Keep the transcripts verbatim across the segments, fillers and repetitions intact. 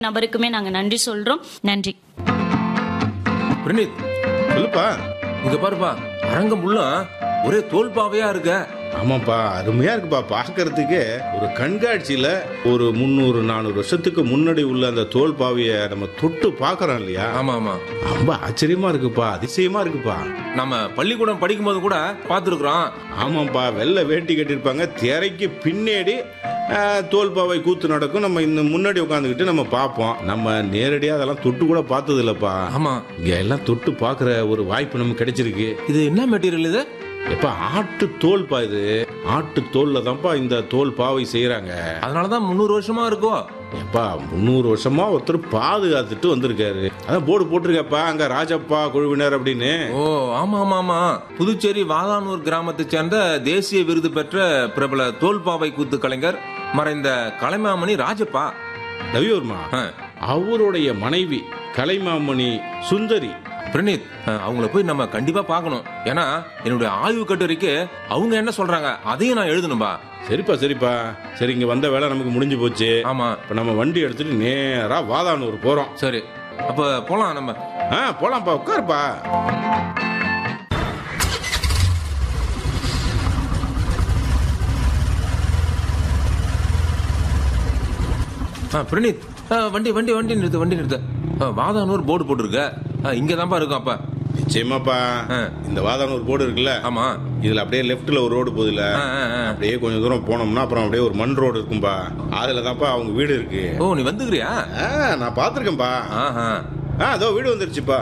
நபருக்குமே நாங்க நன்றி சொல்றோம். நன்றி. பிரணீத், சொல்லுப்பா. இங்க பாருப்பா, அரங்கம் உள்ள ஒரே தோல்பாவையா இருக்க. ஆமாப்பா, அருமையா இருக்குப்பா பாக்குறதுக்கு. ஒரு கண்காட்சியில ஒரு முன்னூறு நானூறு வருஷத்துக்கு முன்னாடி உள்ள அந்த தோல் பாவைய நம்ம தொட்டு பாக்குறோம் இல்லையா? ஆமா ஆமா, ரொம்ப ஆச்சரியமா இருக்குப்பா, அதிசயமா இருக்குப்பா. நம்ம பள்ளிக்கூடம் படிக்கும் போது கூட பாத்துருக்கோம். ஆமாப்பா, வெள்ளை வேட்டி கட்டிருப்பாங்க, திரைக்கு பின்னாடி தோல் பாவை கூத்து நடக்கும். நம்ம இந்த முன்னாடி உட்காந்துக்கிட்டு நம்ம பார்ப்போம். நம்ம நேரடியா அதெல்லாம் தொட்டு கூட பார்த்தது இல்லப்பா. ஆமா, இங்க எல்லாம் தொட்டு பாக்குற ஒரு வாய்ப்பு நமக்கு கிடைச்சிருக்கு. இது என்ன மெட்டீரியல் இது? எப்ப ஆட்டு தோல் பா, இது ஆட்டு தோல்ல தான்ப்பா இந்த தோல் பாவை செய்யறாங்க. அதனாலதான் முன்னூறு வருஷமா இருக்கும். எப்பா முன்னூறு வருஷமா ஒருத்தர் பாதுகாத்துட்டு வந்திருக்காரு. அதான் போர்டு போட்டிருக்கப்பா, அங்க ராஜப்பா குழுவினர் அப்படின்னு. ஓ ஆமா ஆமா ஆமா, புதுச்சேரி வாதானூர் கிராமத்தை சேர்ந்த தேசிய விருது பெற்ற பிரபல தோல்பாவை கூத்து கலைஞர் மறைந்த கலைமாமணி ராஜப்பா. ரவிவர்மா, அவருடைய மனைவி கலைமாமணி சுந்தரி. பிரணீத், அவங்கள போய் நம்ம கண்டிப்பா பார்க்கணும். ஏன்னா என்னுடைய ஆய்வு கட்டுரைக்கு அவங்க என்ன சொல்றாங்க அதையும் நான் எழுதணும்பா. சரிப்பா சரிப்பா, சரி, இங்க வந்த வேலை நமக்கு முடிஞ்சு போச்சு. ஆமா, இப்ப நம்ம வண்டி எடுத்துட்டு நேரா வாதானூர் போறோம். சரி, அப்ப போலாம் நம்ம. ஆ போலாம்ப்பா, உட்காருப்பா. பிரணீத், வண்டி வண்டி வண்டி நிறுத்து வண்டி நிறுத்து. வாதானூர் போர்டு போட்டுருக்க, இங்கதான்ப்பா இருக்கும். அப்ப நிச்சயமாப்பா, இந்த வாதானூர் போர்டு இருக்குல்ல, ஆமா, இதுல அப்படியே லெப்ட்ல ஒரு ரோடு போகுதுல, அப்படியே கொஞ்சம் தூரம் போனோம்னா அப்புறம் அப்படியே ஒரு மண் ரோடு இருக்கும்பா. அதுலதான்ப்பா அவங்க வீடு இருக்கு. ஓ, நீ வந்துக்கிறியா? நான் பாத்துருக்கேன்பா. அதோ வீடு வந்துருச்சுப்பா.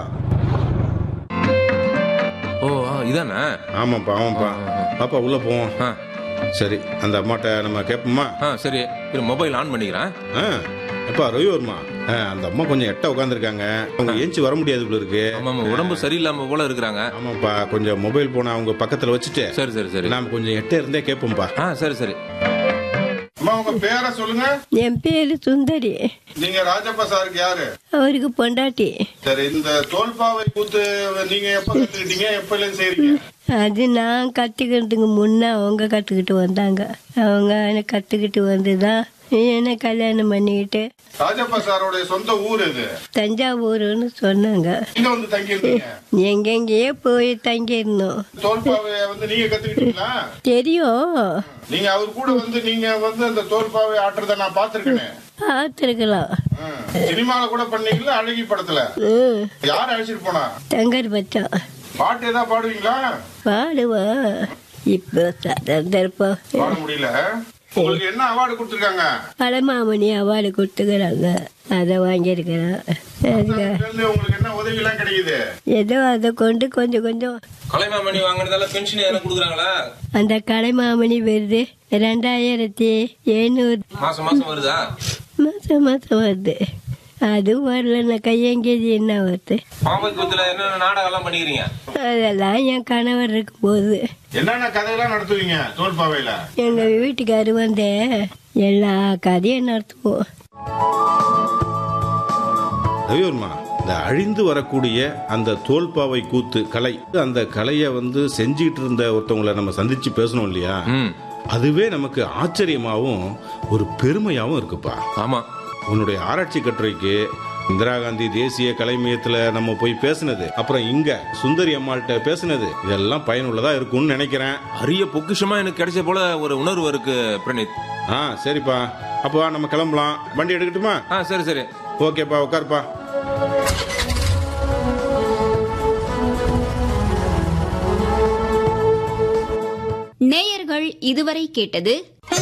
ஓ இதானே? ஆமாப்பா ஆமாப்பா. பாப்பா உள்ள போவோம். சரி, அந்த அம்மாட்ட நம்ம கேட்போமா? சரி, மொபைல் ஆன் பண்ணிக்கிறேன். எப்பா ரவிவர்மா, அந்த அம்மா கொஞ்சம் எட்ட உட்காந்துருக்காங்க, அவங்க ஏஞ்சி வர முடியாது போல இருக்கு. உடம்பு சரியில்லாம போல இருக்கிறாங்க. ஆமாப்பா, கொஞ்சம் மொபைல் போன அவங்க பக்கத்துல வச்சுட்டு சரி சரி சரி நாம கொஞ்சம் எட்ட இருந்தே கேட்போம்பா. சரி சரி. உங்க பேரை சொல்லுங்க. என் பேரு சுந்தரி. நீங்க ராஜப்பா சாருக்கு யாரு? அவருக்கு பொண்டாட்டி. சரி, இந்த தோல்பாவை கூத்து நீங்க எப்ப கத்துக்கிட்டீங்க, எப்ப செய்றீங்க? அது நான் கத்துக்கிறதுக்கு முன்ன அவங்க கத்துக்கிட்டு வந்தாங்க. அவங்க எனக்கு கத்துக்கிட்டு வந்துதான் என்ன கல்யாணம் பண்ணிக்கிட்டு. ராஜப்பா சாரோட சொந்த ஊர் எது? தஞ்சாவூர்னு சொன்னாங்க. இங்க வந்து தங்கி இருந்தீங்க? எங்கெங்கயே போய் தங்கி இருந்தோம். தோல்பாவை வந்து நீங்க கத்துக்கிட்டீங்களா? தெரியும். நீங்க அவர் கூட வந்து நீங்க வந்து அந்த தோல்பாவை ஆட்டுறத நான் பாத்துருக்கேன். பாத்துருக்கலாம். சினிமால கூட பண்ணீங்களா? அழகி படத்துல யார் அழைச்சிட்டு போனா? தங்கர் பச்சான். பாட்டு ஏதாவது பாடுவீங்களா? பாடுவா. இப்ப சந்தர்ப்பம் பாட முடியல. உங்களுக்கு என்ன அவார்டு கொடுத்திருக்காங்க? கலைமாமணி அவார்டு கொடுத்துக்கிறாங்க, அத வாங்கியிருக்கிறேன். உங்களுக்கு என்ன உதவி எல்லாம் கிடைக்குது? ஏதோ அதை கொண்டு கொஞ்சம் கொஞ்சம். கலைமாமணி வாங்கினதால பென்ஷன் எதனா கொடுக்குறாங்களா? அந்த கலைமாமணி வருது ரெண்டாயிரத்தி எழுநூறு மாசம் மாசம் வருதா? மாசம் மாசம் வருது. அதுவும் வரல, கையங்கேஜி என்ன வருது. பாவை கூத்துல என்ன நாடகம் எல்லாம் பண்ணிக்கிறீங்க? அதெல்லாம் என் கணவர் இருக்கும் போது. என்னென்ன கதையெல்லாம் நடத்துவீங்க தோல்பாவையில? எங்க வீட்டுக்காரு வந்து எல்லா கதையும் நடத்துவோம். ரவிவர்மா, இந்த அழிந்து வரக்கூடிய அந்த தோல்பாவை கூத்து கலை, அந்த கலையை வந்து செஞ்சுக்கிட்டு இருந்த ஒருத்தவங்களை நம்ம சந்திச்சு பேசணும் இல்லையா? அதுவே நமக்கு ஆச்சரியமாவும் ஒரு பெருமையாவும் இருக்குப்பா. ஆமா, உன்னுடைய ஆராய்ச்சி கட்டுரைக்கு இந்திரா காந்தி தேசிய கலை மையத்துல நம்ம போய் பேசினது, அப்புறம் இங்க சுந்தரி அம்மாள்கிட்ட பேசினது, இதெல்லாம் பயனுள்ளதா இருக்கும்னு நினைக்கிறேன். அரிய பொக்கிஷமா எனக்கு கிடைச்ச போல ஒரு உணர்வு இருக்கு பிரணீத். ஆ சரிப்பா, அப்போ நம்ம கிளம்பலாம். வண்டி எடுக்கட்டுமா? ஆ சரி சரி. ஓகேப்பா, உட்காருப்பா. நேயர்கள் இதுவரை கேட்டது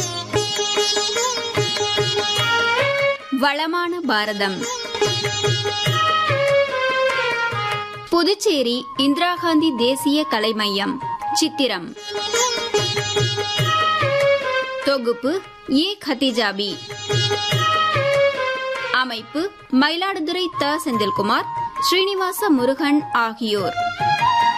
வளமான பாரதம். புதுச்சேரி இந்திரா காந்தி தேசிய கலை மையம் சித்திரம். தொகுப்பு ஏ கத்திஜாபி. அமைப்பு மயிலாடுதுறை த செந்தில்குமார், ஸ்ரீனிவாச முருகன் ஆகியோர்.